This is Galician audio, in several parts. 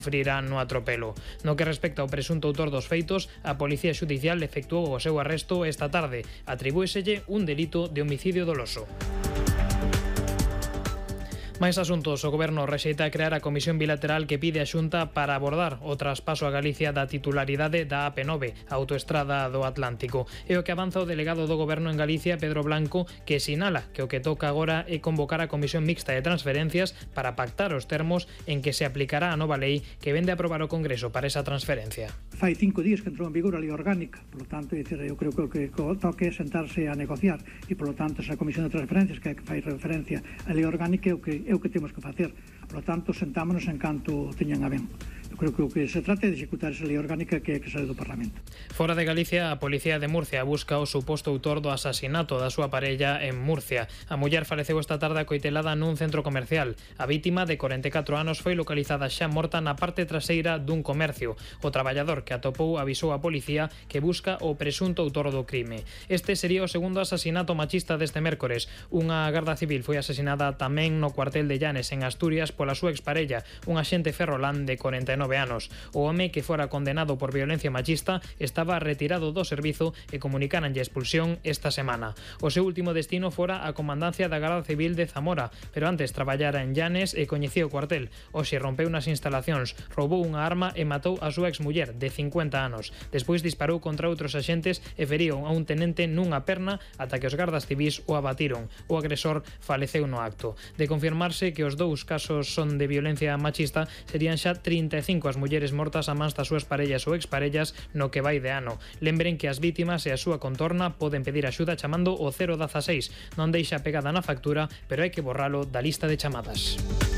sufrirá no atropelo. No que respecta ao presunto autor dos feitos, a Policía Xudicial efectuou o seu arresto esta tarde. Atribúeselle un delito de homicidio doloso. Máis asuntos. O Goberno rexeita crear a comisión bilateral que pide a Xunta para abordar o traspaso a Galicia da titularidade da AP9, a autoestrada do Atlántico. É o que avanza o delegado do Goberno en Galicia, Pedro Blanco, que sinala que o que toca agora é convocar a Comisión Mixta de Transferencias para pactar os termos en que se aplicará a nova lei que vende a aprobar o Congreso para esa transferencia. Fai 5 días que entrou en vigor a lei orgánica, por lo tanto, eu creo que o que toque é sentarse a negociar e, por lo tanto, esa Comisión de Transferencias que fai referencia á lei orgánica é o que temos que facer. Por lo tanto, sentámonos en canto teñan a ben. Eu creo que o que se trata é de executar esa lei orgánica que sale do Parlamento. Fora de Galicia, a Policía de Murcia busca o suposto autor do asasinato da súa parella en Murcia. A muller faleceu esta tarde acoitelada nun centro comercial. A vítima, de 44 anos, foi localizada xa morta na parte traseira dun comercio. O traballador que atopou avisou a policía que busca o presunto autor do crime. Este sería o segundo asasinato machista deste mércores. Unha garda civil foi asesinada tamén no cuartel de Llanes, en Asturias, pola súa exparella, un axente ferrolán de 49 anos. O home, que fora condenado por violencia machista, estaba retirado do servizo e comunicaranlle a expulsión esta semana. O seu último destino fora a comandancia da Garda Civil de Zamora, pero antes traballara en Llanes e coñecía o cuartel. Hoxe rompeu nas instalacións, roubou unha arma e matou a súa exmuller, de 50 anos. Despois disparou contra outros axentes e feriu a un tenente nunha perna ata que os gardas civís o abatiron. O agresor faleceu no acto. De confirmarse que os dous casos son de violencia machista, serían xa 35 as mulleres mortas a mans das súas parellas ou exparellas no que vai de ano. Lembren que as vítimas e a súa contorna poden pedir axuda chamando o 016. Non deixa pegada na factura, pero hai que borralo da lista de chamadas.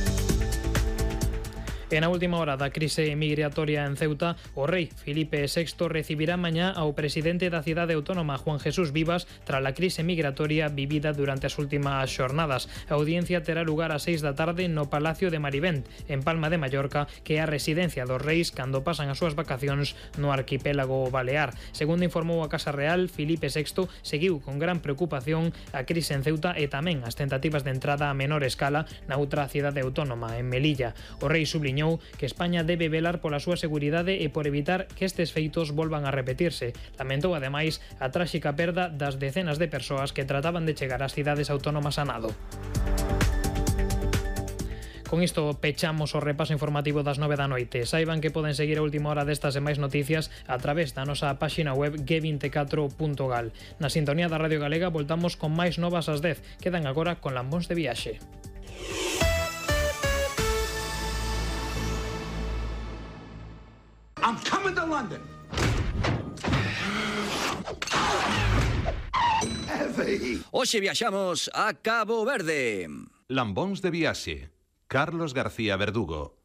E na última hora da crise migratoria en Ceuta, o rei Filipe VI recibirá mañá ao presidente da cidade autónoma, Juan Jesús Vivas, tras a crise migratoria vivida durante as últimas xornadas. A audiencia terá lugar ás 6 da tarde no Palacio de Marivent, en Palma de Mallorca, que é a residencia dos reis cando pasan as súas vacacións no arquipélago balear. Segundo informou a Casa Real, Filipe VI seguiu con gran preocupación a crise en Ceuta e tamén as tentativas de entrada a menor escala na outra cidade autónoma, en Melilla. O rei subliñou que España debe velar pola súa seguridade e por evitar que estes feitos volvan a repetirse. Lamentou, ademais, a tráxica perda das decenas de persoas que trataban de chegar ás cidades autónomas a nado. Con isto pechamos o repaso informativo das 9 da noite. Saiban que poden seguir a última hora destas e máis noticias a través da nosa páxina web g24.gal. Na sintonía da Radio Galega voltamos con máis novas ás 10. Quedan agora con Lambóns de Viaxe. I'm coming to London. Hoxe viaxamos a Cabo Verde. Lambóns de Viaxe. Carlos García Verdugo.